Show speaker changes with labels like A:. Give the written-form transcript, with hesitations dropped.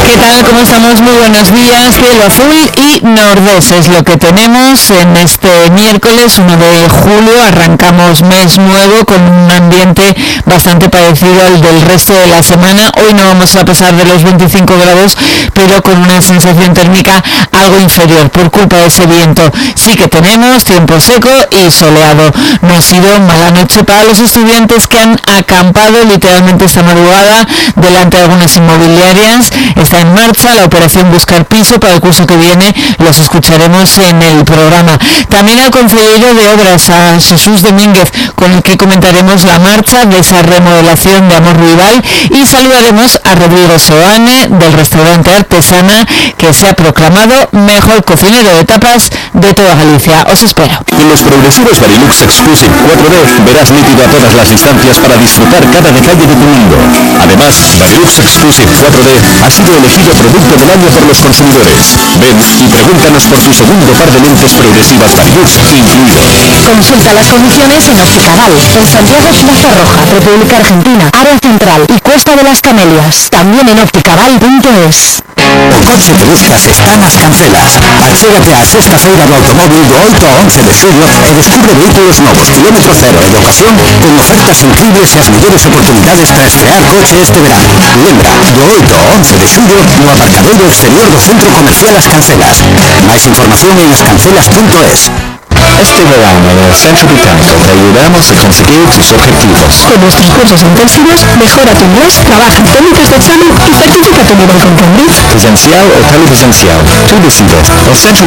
A: ¿Qué tal? ¿Cómo estamos? Muy buenos días. Cielo azul y nordés es lo que tenemos en este miércoles 1 de julio. Arrancamos mes nuevo con un ambiente bastante parecido al del resto de la semana. Hoy no vamos a pasar de los 25 grados, pero con una sensación térmica algo inferior por culpa de ese viento. Sí que tenemos tiempo seco y soleado. No ha sido mala noche para los estudiantes que han acampado literalmente esta madrugada delante de algunas inmobiliarias. Está en marcha la operación Buscar Piso para el curso que viene. Los escucharemos en el programa. También al consejero de Obras, a Jesús Domínguez, con el que comentaremos la marcha de esa remodelación de Amor Ruibal, y saludaremos a Rodrigo Seoane del restaurante Artesana, que se ha proclamado mejor cocinero de tapas de toda Galicia. Os espero.
B: En los progresivos Varilux Exclusive 4D verás nítido a todas las distancias para disfrutar cada detalle de tu mundo. Además, Varilux Exclusive 4D ha sido elegido Producto del Año por los consumidores. Ven y pregúntanos por tu segundo par de lentes progresivas Varilux incluido.
C: Consulta las condiciones en Opticaval, en Santiago Plaza Roja, República Argentina, Área Central y Cuesta de las Camelias. También en opticaval.es.
D: O coche que buscas está nas Cancelas. Achégate á sexta feira do automóvil do 8 ao 11 de xullo e descubre vehículos novos, kilómetro cero e de ocasión, con ofertas increíbles e as mellores oportunidades para estrear coche este verano. Lembra, do 8 ao 11 de xullo no aparcadoiro exterior do Centro Comercial As Cancelas. Máis información en ascancelas.es.
B: Este verano en el Centro Británico te ayudamos a conseguir tus objetivos.
C: Con nuestros cursos intensivos, mejora tu inglés, trabaja técnicas de examen y certifica tu nivel con Cambridge.
B: Presencial o telepresencial, tú decides. El Centro